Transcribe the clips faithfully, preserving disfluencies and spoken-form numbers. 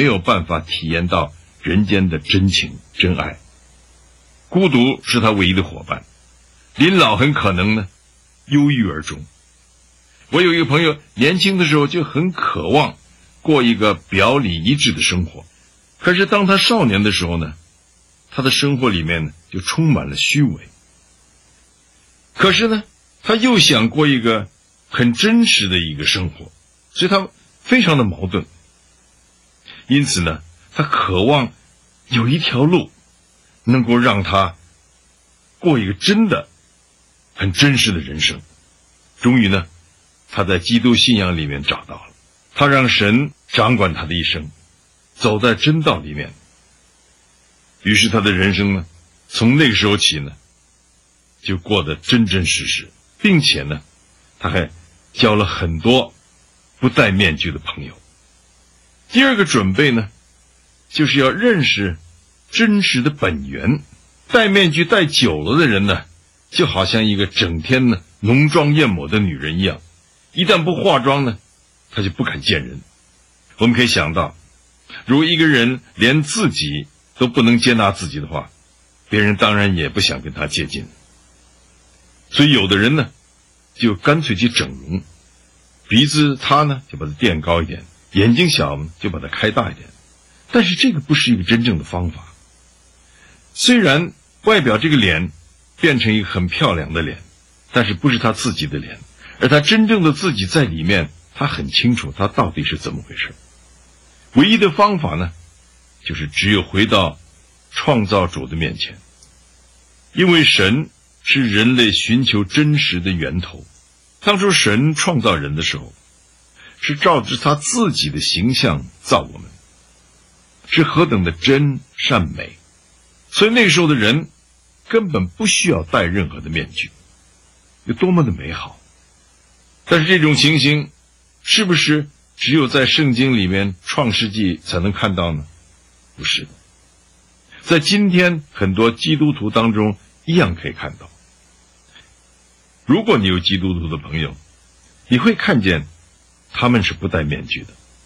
没有办法体验到人间的真情真爱。孤独是他唯一的伙伴，临老很可能呢忧郁而终。我有一个朋友，年轻的时候就很渴望过一个表里一致的生活，可是当他少年的时候呢，他的生活里面呢就充满了虚伪。可是呢，他又想过一个很真实的一个生活，所以他非常的矛盾。因此呢，他渴望有一条路能够让他过一个真的很真实的人生。终于呢，他在基督信仰里面找到了，他让神掌管他的一生，走在真道里面。于是他的人生呢，从那个时候起呢，就过得真真实实，并且呢，他还交了很多不戴面具的朋友。第二个准备呢，就是要认识真实的本源。戴面具戴久了的人呢，就好像一个整天呢浓妆艳抹的女人一样，一旦不化妆呢，他就不敢见人。我们可以想到，如果一个人连自己都不能接纳自己的话，别人当然也不想跟他接近。所以有的人呢，就干脆去整容，鼻子塌呢就把它垫高一点，眼睛小就把它开大一点。但是这个不是一个真正的方法。虽然外表这个脸变成一个很漂亮的脸，但是不是他自己的脸，而他真正的自己在里面，他很清楚他到底是怎么回事。唯一的方法呢，就是只有回到创造主的面前，因为神是人类寻求真实的源头。当初神创造人的时候，是照着他自己的形象造我们，是何等的真善美。所以那时候的人根本不需要戴任何的面具，有多么的美好。但是这种情形是不是只有在圣经里面创世纪才能看到呢？不是的，在今天很多基督徒当中一样可以看到。如果你有基督徒的朋友，你会看见他们是不戴面具的。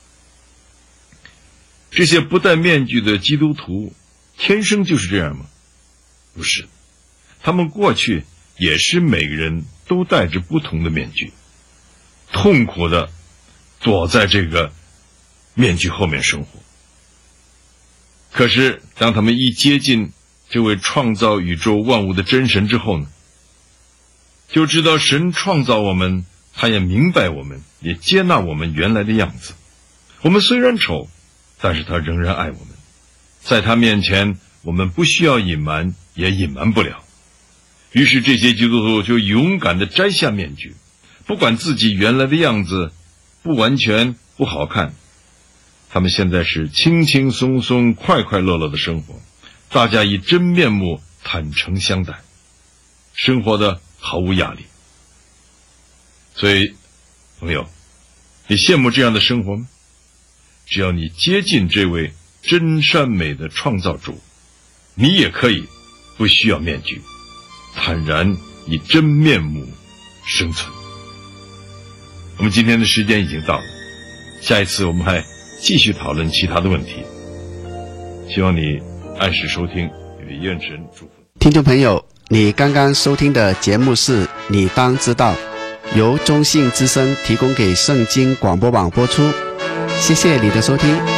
这些不戴面具的基督徒天生就是这样吗？不是，他们过去也是每个人都戴着不同的面具，痛苦的躲在这个面具后面生活。可是当他们一接近这位创造宇宙万物的真神之后呢，就知道神创造我们，他也明白我们，也接纳我们原来的样子。我们虽然丑，但是他仍然爱我们。在他面前，我们不需要隐瞒，也隐瞒不了。于是这些基督徒就勇敢地摘下面具，不管自己原来的样子不完全不好看，他们现在是轻轻松松快快乐乐的生活，大家以真面目坦诚相待，生活的毫无压力。所以朋友，你羡慕这样的生活吗？只要你接近这位真善美的创造主，你也可以不需要面具，坦然以真面目生存。我们今天的时间已经到了，下一次我们还继续讨论其他的问题。希望你按时收听，也愿神祝福。 听众朋友，你刚刚收听的节目是你当知道，由中信之声提供给圣经广播网播出。谢谢你的收听。